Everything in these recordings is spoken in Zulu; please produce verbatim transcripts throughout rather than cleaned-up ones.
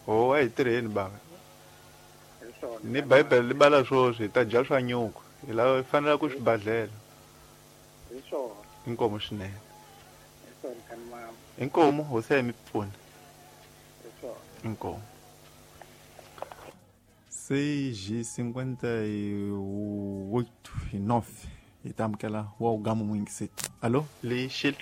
Oh, a hi tirheni bava. Hi swona. Ni Bibele li bala swoswi hi ta dya swa nyuku. Hi lava hi fanela ku swibadhlela. Hi swona. Inkomo swinene. Hi swona kani mama. Inkomo hosi ya mi pfuna. Hi swona. Inkomo. seis e cinquenta e oito e nove. Hi ta amukela wa Ugama Mwingiseti. Allo? Lixilo.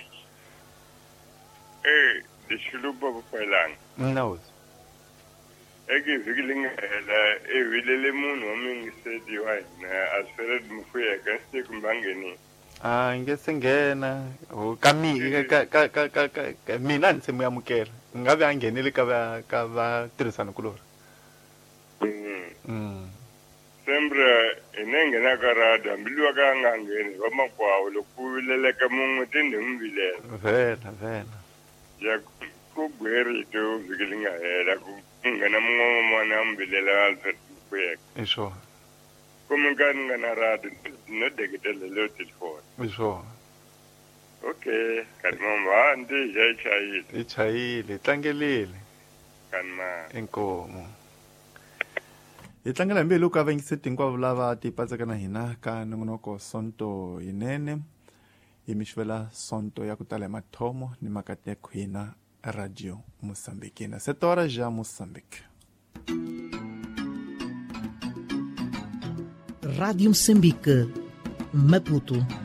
Eh, lexilo bopelanga. Mnawuzi. Eke vhikile ngela evilele munhu wa Mwingiseti wa hina Alfred Mufuyeka siku mbangeni. Ah, nge se nghena. Oh, ka mi ka ka ka ka ka mina ni se mu amukela. Ngabe a nghenile ka va ka va tirhisana kulori. Mm. Mm. Sembra inengena ka rada mbiliwa ka nga ngeni va makwawo loko vileleka mun'we tinde mvilela. Vela vela. Ya ku gweri to vhikile nga hela ku ngena mun'we mwana mvilela Alfred Mufuyeka. Isho. Kuma ngani ngana rada no deketela lo telefoni. Isho. Okay, kani mama ndi jaychayile. Ichayile, tlangelile. Kani ma. Inkomo. Hi tlangela hi mbilu ka Yingiseti hinkwavo lava ti patsaka na hina ka nongonoko sonto yinene. Hi mi xivela sonto ya ku tala hi mathomo ni makati ya hina Radio Mozambique na setora ja Mozambique. Rádio Moçambique, Maputo